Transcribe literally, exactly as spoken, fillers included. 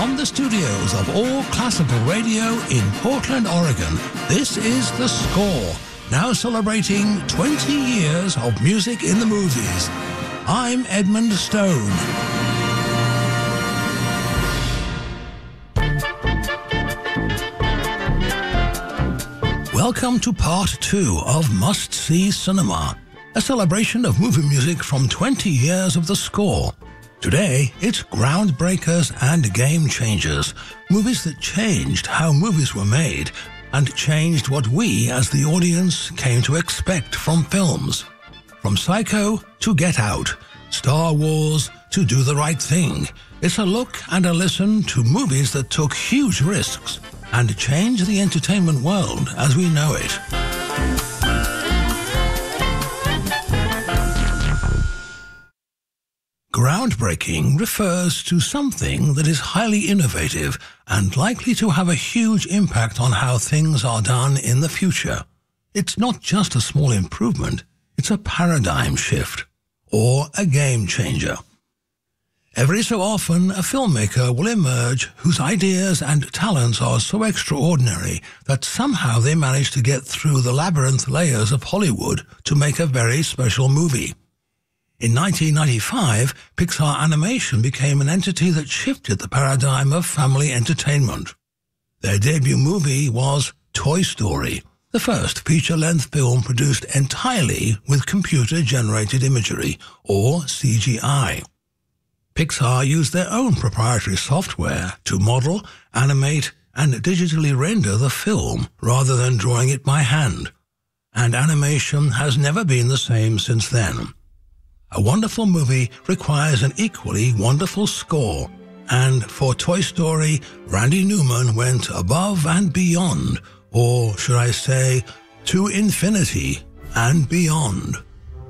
From the studios of All Classical Radio in Portland, Oregon, this is The Score, now celebrating twenty years of music in the movies. I'm Edmund Stone. Welcome to part two of Must See Cinema, a celebration of movie music from twenty years of The Score. Today, it's groundbreakers and game changers, movies that changed how movies were made and changed what we as the audience came to expect from films. From Psycho to Get Out, Star Wars to Do the Right Thing, it's a look and a listen to movies that took huge risks and changed the entertainment world as we know it. Groundbreaking refers to something that is highly innovative and likely to have a huge impact on how things are done in the future. It's not just a small improvement, it's a paradigm shift, or a game changer. Every so often, a filmmaker will emerge whose ideas and talents are so extraordinary that somehow they manage to get through the labyrinth layers of Hollywood to make a very special movie. In nineteen ninety-five, Pixar Animation became an entity that shifted the paradigm of family entertainment. Their debut movie was Toy Story, the first feature-length film produced entirely with computer-generated imagery, or C G I. Pixar used their own proprietary software to model, animate, and digitally render the film rather than drawing it by hand. And animation has never been the same since then. A wonderful movie requires an equally wonderful score, and for Toy Story, Randy Newman went above and beyond, or should I say, to infinity and beyond.